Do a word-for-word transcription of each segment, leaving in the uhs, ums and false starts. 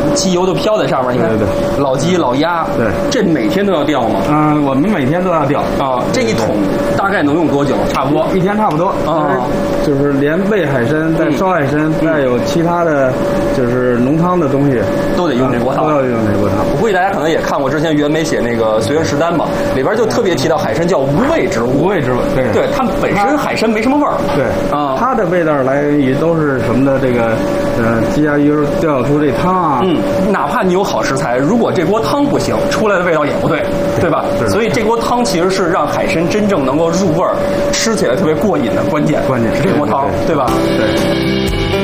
机油都飘在上面，你看， 对对对， 老鸡老鸭， 对， 这每天都要钓吗？ 嗯、呃，我们每天都要钓啊。这一桶大概能用多久？差不多一天差不多啊， 就是连喂海参，再烧海参，嗯、再有其他的，就是浓汤的东西， 都得用这锅汤， 都要用这锅汤。 我估计大家可能也看过之前袁枚写那个《随园食单》吧，里边就特别提到海参叫无味之物， 无味之物，对， 对，它本身海参没什么味儿， 对啊，它的味道来源于都是什么的这个，呃，鸡鸭鱼肉调出这汤啊， 嗯，哪怕你有好食材，如果这锅汤不行，出来的味道也不对，对吧？所以这锅汤其实是让海参真正能够入味儿，吃起来特别过瘾的关键， 关键是这锅汤，对吧？ 对。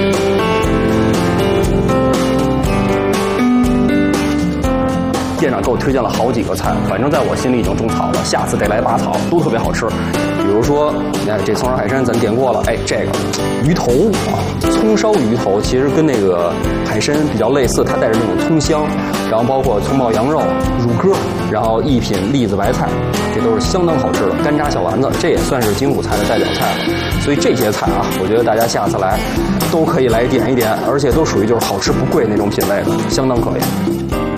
店长给我推荐了好几个菜，反正在我心里已经种草了，下次得来拔草，都特别好吃。比如说，你看这葱烧海参咱点过了，哎，这个鱼头啊，葱烧鱼头其实跟那个海参比较类似，它带着那种葱香，然后包括葱爆羊肉、乳鸽，然后一品栗子白菜，这都是相当好吃的。干炸小丸子，这也算是京鲁菜的代表菜了。所以这些菜啊，我觉得大家下次来都可以来点一点，而且都属于就是好吃不贵那种品味的，相当可以。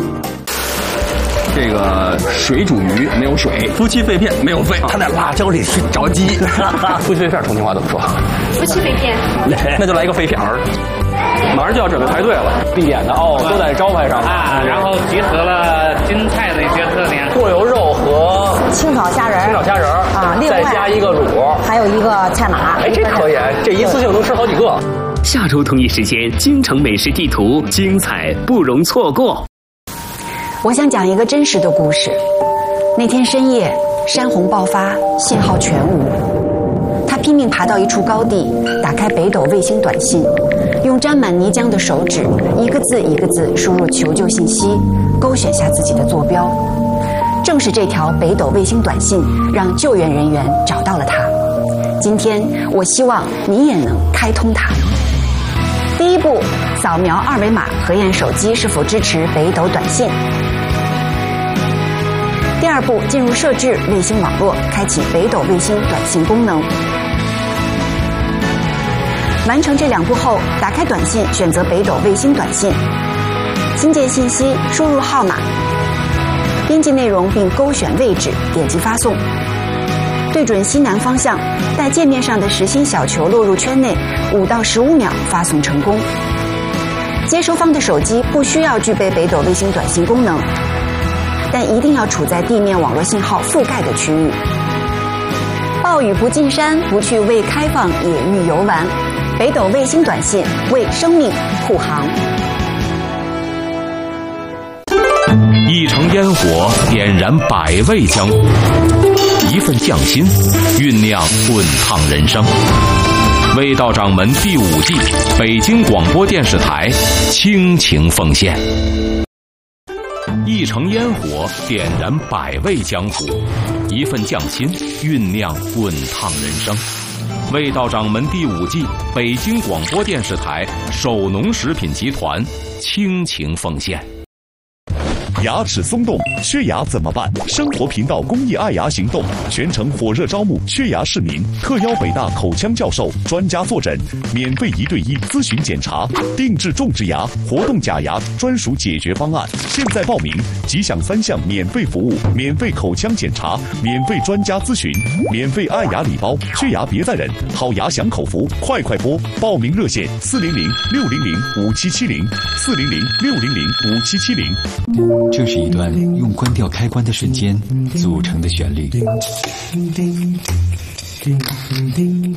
这个水煮鱼没有水，夫妻肺片没有肺，它在辣椒里去着急。夫妻肺片重庆话怎么说？ 夫妻肺片。 那就来一个肺片儿。马上就要准备排队了，必点的哦，都在招牌上啊。然后集合了京菜的一些特点， 过油肉和清炒虾仁， 清炒虾仁啊，另外再加一个卤， 还有一个菜码。 哎，这可以，这一次性能吃好几个。 下周同一时间，京城美食地图，精彩不容错过。 我想讲一个真实的故事。那天深夜，山洪爆发，信号全无。他拼命爬到一处高地，打开北斗卫星短信，用沾满泥浆的手指，一个字一个字输入求救信息，勾选下自己的坐标。正是这条北斗卫星短信，让救援人员找到了他。今天，我希望你也能开通它。第一步，扫描二维码核验手机是否支持北斗短信。第二步，进入设置卫星网络，开启北斗卫星短信功能。完成这两步后，打开短信，选择北斗卫星短信，新建信息，输入号码，编辑内容并勾选位置，点击发送。对准西南方向，待界面上的实心小球落入圈内，五到十五秒发送成功。接收方的手机不需要具备北斗卫星短信功能，但一定要处在地面网络信号覆盖的区域。暴雨不进山，不去未开放野域游玩。北斗卫星短信为生命护航。 一城烟火点燃百味江湖，一份匠心酝酿滚烫人生。味道掌门第五季，北京广播电视台倾情奉献。一城烟火点燃百味江湖，一份匠心酝酿滚烫人生。味道掌门第五季，北京广播电视台首农食品集团倾情奉献。 牙齿松动，缺牙怎么办？生活频道公益爱牙行动全程火热招募缺牙市民，特邀北大口腔教授专家坐诊，免费一对一咨询检查，定制种植牙、活动假牙专属解决方案。现在报名即享三项免费服务：免费口腔检查、免费专家咨询、免费爱牙礼包。缺牙别再忍，好牙享口福，快快拨！报名热线：四零零六零零五七七零，四零零六零零五七七零。 这是一段用关掉开关的瞬间组成的旋律。